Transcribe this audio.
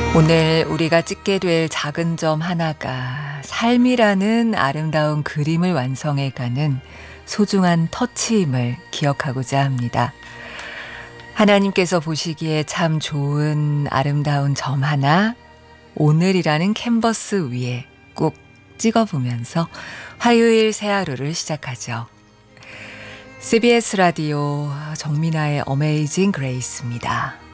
오늘 우리가 찍게 될 작은 점 하나가 삶이라는 아름다운 그림을 완성해가는 소중한 터치임을 기억하고자 합니다. 하나님께서 보시기에 참 좋은 아름다운 점 하나, 오늘이라는 캔버스 위에 꼭 찍어보면서 화요일 새 하루를 시작하죠. CBS 라디오 정민아의 어메이징 그레이스입니다.